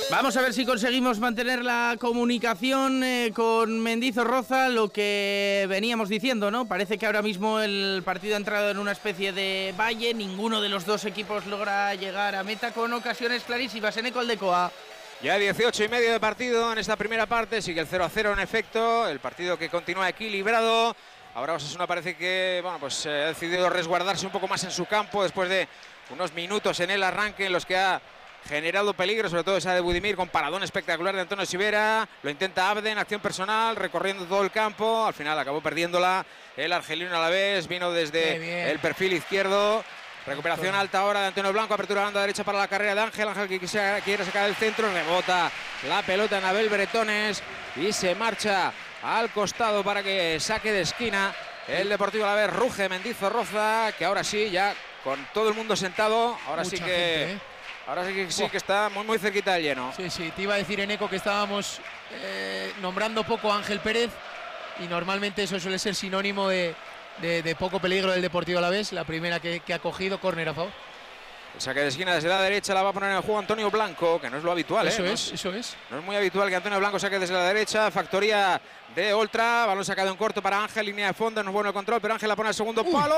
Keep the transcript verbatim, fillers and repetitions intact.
Vamos a ver si conseguimos mantener la comunicación eh, con Mendizorroza, lo que veníamos diciendo, ¿no? Parece que ahora mismo el partido ha entrado en una especie de valle, ninguno de los dos equipos logra llegar a meta con ocasiones clarísimas. En Ecoldecoa. Ya dieciocho y medio de partido en esta primera parte, sigue el cero a cero en efecto, el partido que continúa equilibrado. Ahora Osasuna parece que bueno, pues, eh, ha decidido resguardarse un poco más en su campo después de unos minutos en el arranque en los que ha generado peligro, sobre todo esa de Budimir con paradón espectacular de Antonio Sivera. Lo intenta Abden, acción personal, recorriendo todo el campo. Al final acabó perdiéndola el argelino a la vez, vino desde el perfil izquierdo. Recuperación alta ahora de Antonio Blanco, apertura a banda derecha para la carrera de Ángel. Ángel que quiere sacar el centro, rebota la pelota en Abel Bretones y se marcha al costado para que saque de esquina el Deportivo Alavés. Ruge Mendizorroza, que ahora sí, ya con todo el mundo sentado, ahora Mucha sí que gente, ¿eh? ahora sí que sí que está muy muy cerquita del lleno. Sí, sí, te iba a decir, Eneco, que estábamos eh, nombrando poco a Ángel Pérez y normalmente eso suele ser sinónimo de De, de poco peligro del Deportivo Alavés. La primera que, que ha cogido, córner a favor. El saque de esquina desde la derecha la va a poner en el juego Antonio Blanco, que no es lo habitual. Eso ¿eh? es, no, eso es. No es muy habitual que Antonio Blanco saque desde la derecha. Factoría de Oltra, balón sacado en corto para Ángel, línea de fondo, no es bueno el control, pero Ángel la pone al segundo Uy. palo.